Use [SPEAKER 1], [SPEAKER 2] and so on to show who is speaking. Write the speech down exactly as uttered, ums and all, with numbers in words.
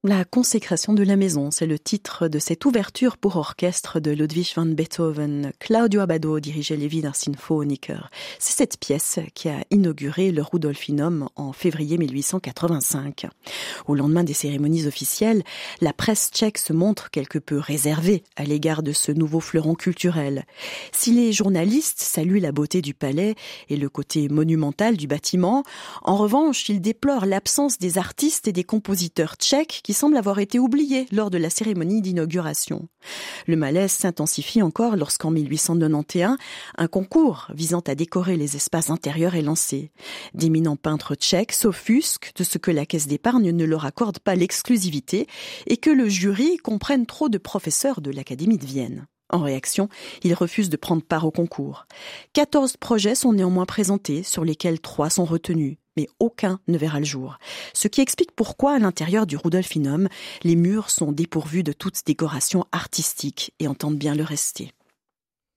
[SPEAKER 1] La consécration de la maison, c'est le titre de cette ouverture pour orchestre de Ludwig van Beethoven. Claudio Abbado dirigeait les Wiener Sinfoniker. C'est cette pièce qui a inauguré le Rudolfinum en février mille huit cent quatre-vingt-cinq. Au lendemain des cérémonies officielles, la presse tchèque se montre quelque peu réservée à l'égard de ce nouveau fleuron culturel. Si les journalistes saluent la beauté du palais et le côté monumental du bâtiment, en revanche, ils déplorent l'absence des artistes et des compositeurs tchèques qui semble avoir été oublié lors de la cérémonie d'inauguration. Le malaise s'intensifie encore lorsqu'en mille huit cent quatre-vingt-onze, un concours visant à décorer les espaces intérieurs est lancé. D'éminents peintres tchèques s'offusquent de ce que la caisse d'épargne ne leur accorde pas l'exclusivité et que le jury comprenne trop de professeurs de l'Académie de Vienne. En réaction, ils refusent de prendre part au concours. quatorze projets sont néanmoins présentés, sur lesquels trois sont retenus, mais aucun ne verra le jour. Ce qui explique pourquoi, à l'intérieur du Rudolfinum, les murs sont dépourvus de toute décoration artistique et entendent bien le rester.